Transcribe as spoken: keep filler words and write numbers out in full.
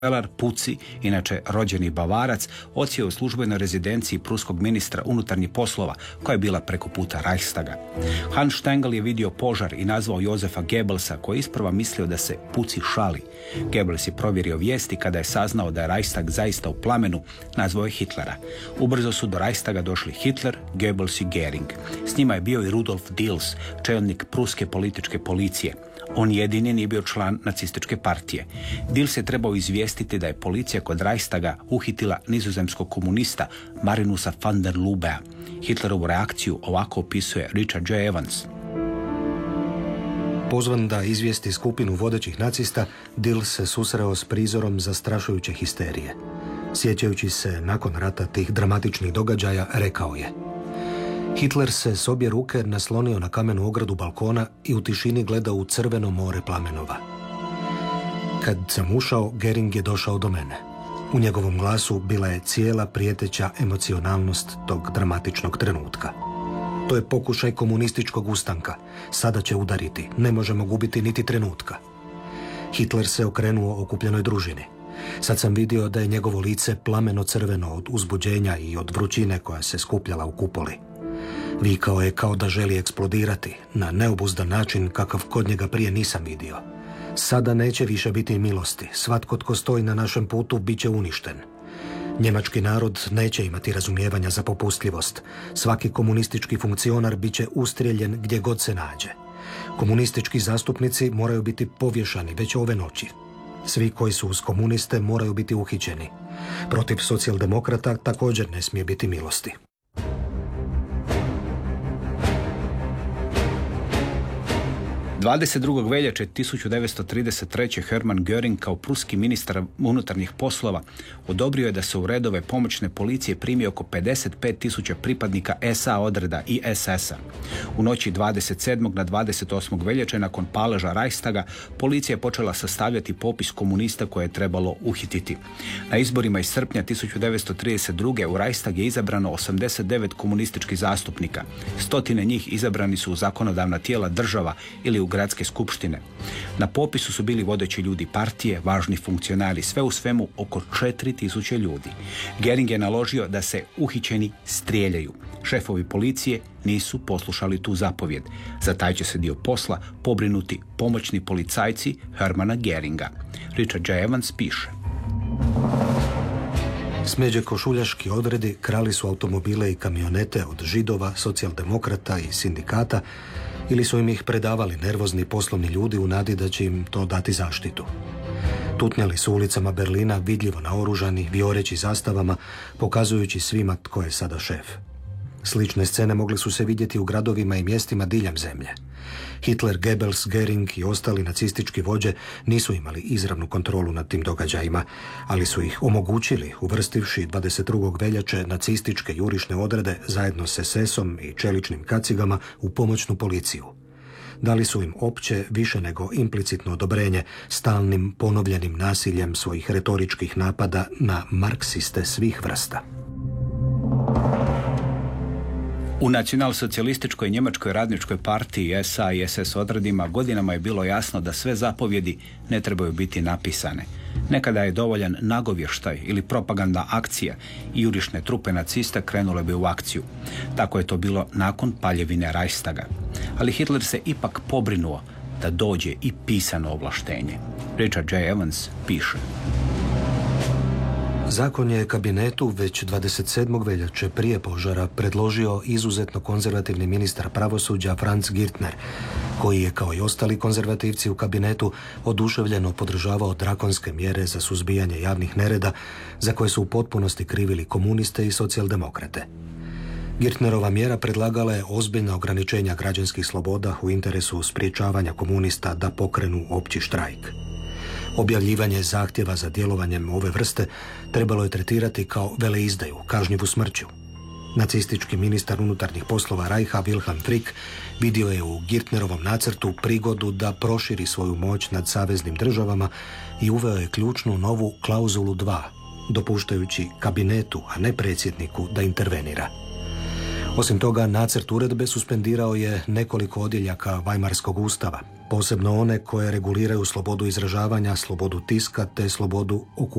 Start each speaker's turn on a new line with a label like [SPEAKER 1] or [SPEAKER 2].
[SPEAKER 1] Kancelar Puci, inače rođeni Bavarac, odsjeo u službenoj rezidenciji pruskog ministra unutarnjih poslova, koja je bila preko puta Reichstaga. Hans Stengel je vidio požar i nazvao Josefa Goebbelsa, koji je isprva mislio da se Puci šali. Goebbels je provjerio vijesti kada je saznao da je Reichstag zaista u plamenu, nazvao je Hitlera. Ubrzo su do Reichstaga došli Hitler, Goebbels i Göring. S njima je bio i Rudolf Diels, čelnik pruske političke policije. On jedini nije bio član nacističke partije. Diels je trebao izvijestiti da je policija kod Reichstaga uhitila nizozemskog komunista Marinusa van der Lubea. Hitlerovu reakciju ovako opisuje Richard J. Evans.
[SPEAKER 2] Pozvan da izvijesti skupinu vodećih nacista, Diels se susreo s prizorom zastrašujuće histerije. Sjećajući se nakon rata tih dramatičnih događaja, rekao je: Hitler se s obje ruke naslonio na kamenu ogradu balkona i u tišini gledao u crveno more plamenova. Kad sam ušao, Göring je došao do mene. U njegovom glasu bila je cijela prijeteća emocionalnost tog dramatičnog trenutka. To je pokušaj komunističkog ustanka. Sada će udariti. Ne možemo gubiti niti trenutka. Hitler se okrenuo okupljenoj družini. Sad sam vidio da je njegovo lice plameno crveno od uzbuđenja i od vrućine koja se skupljala u kupoli. Vikao je kao da želi eksplodirati, na neobuzdan način kakav kod njega prije nisam vidio. Sada neće više biti milosti. Svatko tko stoji na našem putu bit će uništen. Njemački narod neće imati razumijevanja za popustljivost. Svaki komunistički funkcionar bit će ustrijeljen gdje god se nađe. Komunistički zastupnici moraju biti povješani već ove noći. Svi koji su uz komuniste moraju biti uhićeni. Protiv socijaldemokrata također ne smije biti milosti.
[SPEAKER 1] dvadeset drugog veljače tisuću devetsto trideset treće. Hermann Göring kao pruski ministar unutarnjih poslova odobrio je da se u redove pomoćne policije primi oko pedeset pet tisuća pripadnika es a odreda i es es a. U noći dvadeset sedmog na dvadeset osmog veljače, nakon paleža Reichstaga, policija je počela sastavljati popis komunista koje je trebalo uhititi. Na izborima iz srpnja tisuću devetsto trideset druge. u Reichstag je izabrano osamdeset devet komunističkih zastupnika. Stotine njih izabrani su u zakonodavna tijela država ili u gradske skupštine. Na popisu su bili vodeći ljudi partije, važni funkcionari, sve u svemu oko četiri tisuće ljudi. Göring je naložio da se uhićeni strijeljaju. Šefovi policije nisu poslušali tu zapovjed. Za taj će se dio posla pobrinuti pomoćni policajci Hermana Göringa. Richard J. Evans piše:
[SPEAKER 2] Smeđe košuljaški odredi krali su automobile i kamionete od židova, socijaldemokrata i sindikata, ili su im ih predavali nervozni poslovni ljudi u nadi da će im to dati zaštitu. Tutnjali su ulicama Berlina vidljivo naoružani, vijoreći zastavama, pokazujući svima tko je sada šef. Slične scene mogle su se vidjeti u gradovima i mjestima diljem zemlje. Hitler, Goebbels, Göring i ostali nacistički vođe nisu imali izravnu kontrolu nad tim događajima, ali su ih omogućili uvrstivši dvadeset drugog veljače nacističke jurišne odrede zajedno s es esom i čeličnim kacigama u pomoćnu policiju. Dali su im opće, više nego implicitno odobrenje stalnim ponovljenim nasiljem svojih retoričkih napada na marksiste svih vrsta.
[SPEAKER 1] U nacionalsocijalističkoj njemačkoj radničkoj partiji es a i es es odredima godinama je bilo jasno da sve zapovjedi ne trebaju biti napisane. Nekada je dovoljan nagovještaj ili propagandna akcija i jurišne trupe nacista krenule bi u akciju. Tako je to bilo nakon paljevine Reichstaga. Ali Hitler se ipak pobrinuo da dođe i pisano ovlaštenje. Richard J. Evans piše:
[SPEAKER 2] Zakon je kabinetu već dvadeset sedmog veljače prije požara predložio izuzetno konzervativni ministar pravosuđa Franz Girtner, koji je kao i ostali konzervativci u kabinetu oduševljeno podržavao drakonske mjere za suzbijanje javnih nereda za koje su u potpunosti krivili komuniste i socijaldemokrate. Girtnerova mjera predlagala je ozbiljna ograničenja građanskih sloboda u interesu spriječavanja komunista da pokrenu opći štrajk. Objavljivanje zahtjeva za djelovanjem ove vrste trebalo je tretirati kao veleizdaju, kažnjivu smrću. Nacistički ministar unutarnjih poslova Reicha Wilhelm Frick vidio je u Girtnerovom nacrtu prigodu da proširi svoju moć nad saveznim državama i uveo je ključnu novu klauzulu dva, dopuštajući kabinetu, a ne predsjedniku, da intervenira. Osim toga, nacrt uredbe suspendirao je nekoliko odjeljaka Weimarskog ustava. posebno one koje reguliraju slobodu izražavanja, slobodu tiska te slobodu okupljanja